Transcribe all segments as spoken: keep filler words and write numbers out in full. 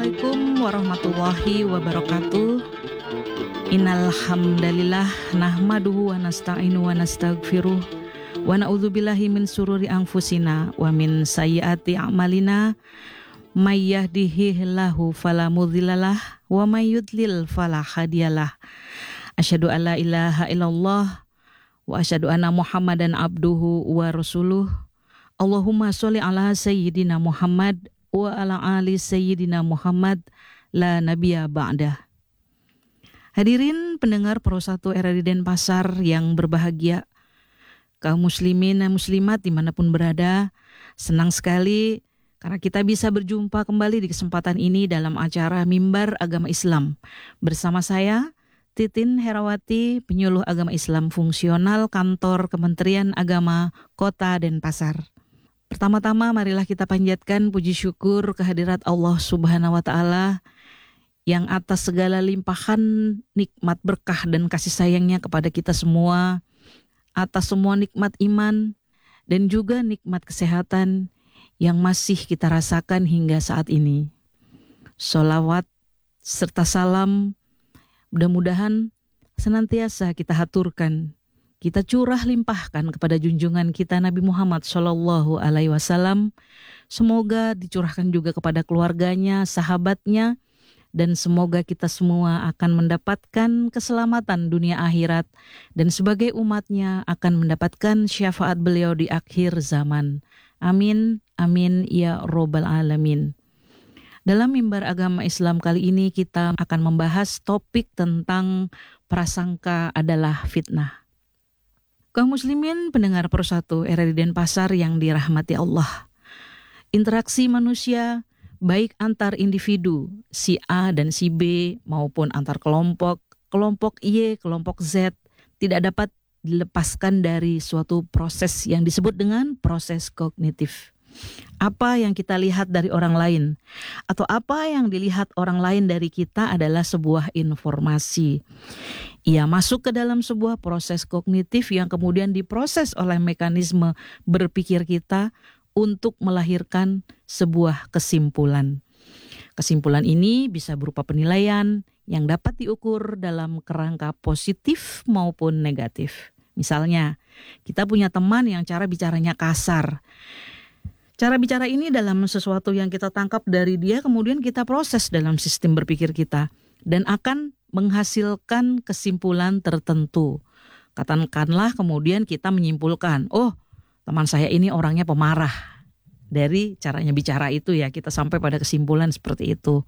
Assalamualaikum warahmatullahi wabarakatuh. Innal hamdalillah nahmaduhu wa nasta'inu wa nastaghfiruh wa na'udzubillahi min sururi anfusina wa min sayyiati a'malina may yahdihillahu fala mudhillalah wa may yudlil fala hadiyalah. Asyhadu an la ilaha illallah wa asyhadu anna Muhammadan abduhu wa rasuluh. Allahumma sholli ala sayyidina Muhammad wa ala ali sayyidina Muhammad la nabiyya ba'dah. Hadirin pendengar Pro satu R R I Denpasar yang berbahagia, kaum muslimin dan muslimat dimanapun berada, senang sekali karena kita bisa berjumpa kembali di kesempatan ini dalam acara Mimbar Agama Islam bersama saya Titin Herawati, penyuluh agama Islam fungsional Kantor Kementerian Agama Kota Denpasar. Pertama-tama marilah kita panjatkan puji syukur kehadirat Allah Subhanahu wa Ta'ala yang atas segala limpahan nikmat berkah dan kasih sayangnya kepada kita semua, atas semua nikmat iman dan juga nikmat kesehatan yang masih kita rasakan hingga saat ini. Sholawat serta salam mudah-mudahan senantiasa kita haturkan, kita curah limpahkan kepada junjungan kita Nabi Muhammad Shallallahu Alaihi Wasallam. Semoga dicurahkan juga kepada keluarganya, sahabatnya, dan semoga kita semua akan mendapatkan keselamatan dunia akhirat dan sebagai umatnya akan mendapatkan syafaat beliau di akhir zaman. Amin, amin ya robbal alamin. Dalam Mimbar Agama Islam kali ini kita akan membahas topik tentang prasangka adalah fitnah. Kaum muslimin pendengar Pro satu R R I Denpasar yang dirahmati Allah. Interaksi manusia baik antar individu si A dan si B maupun antar kelompok, kelompok Y, kelompok Z tidak dapat dilepaskan dari suatu proses yang disebut dengan proses kognitif. Apa yang kita lihat dari orang lain atau apa yang dilihat orang lain dari kita adalah sebuah informasi. Ia masuk ke dalam sebuah proses kognitif yang kemudian diproses oleh mekanisme berpikir kita untuk melahirkan sebuah kesimpulan. Kesimpulan ini bisa berupa penilaian yang dapat diukur dalam kerangka positif maupun negatif. Misalnya, kita punya teman yang cara bicaranya kasar. Cara bicara ini dalam sesuatu yang kita tangkap dari dia kemudian kita proses dalam sistem berpikir kita dan akan menghasilkan kesimpulan tertentu. Katakanlah kemudian kita menyimpulkan, oh teman saya ini orangnya pemarah. Dari caranya bicara itu ya kita sampai pada kesimpulan seperti itu.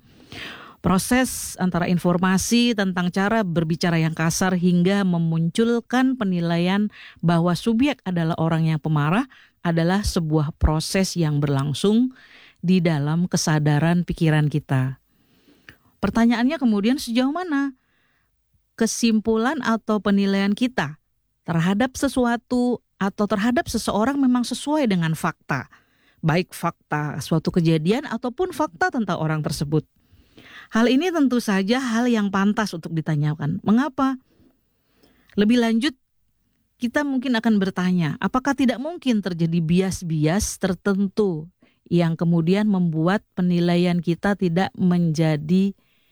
Proses antara informasi tentang cara berbicara yang kasar hingga memunculkan penilaian bahwa subjek adalah orang yang pemarah adalah sebuah proses yang berlangsung di dalam kesadaran pikiran kita. Pertanyaannya kemudian sejauh mana kesimpulan atau penilaian kita terhadap sesuatu atau terhadap seseorang memang sesuai dengan fakta, baik fakta suatu kejadian ataupun fakta tentang orang tersebut. Hal ini tentu saja hal yang pantas untuk ditanyakan. Mengapa? Lebih lanjut, kita mungkin akan bertanya, apakah tidak mungkin terjadi bias-bias tertentu yang kemudian membuat penilaian kita tidak menjadi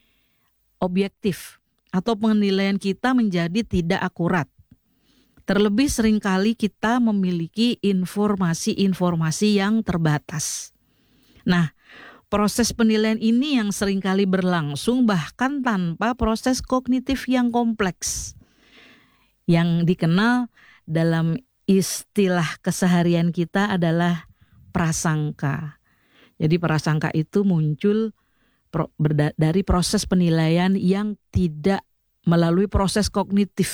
objektif atau penilaian kita menjadi tidak akurat. Terlebih seringkali kita memiliki informasi-informasi yang terbatas. Nah, proses penilaian ini yang seringkali berlangsung bahkan tanpa proses kognitif yang kompleks, yang dikenal dalam istilah keseharian kita adalah prasangka. Jadi prasangka itu muncul pro, berda, dari proses penilaian yang tidak melalui proses kognitif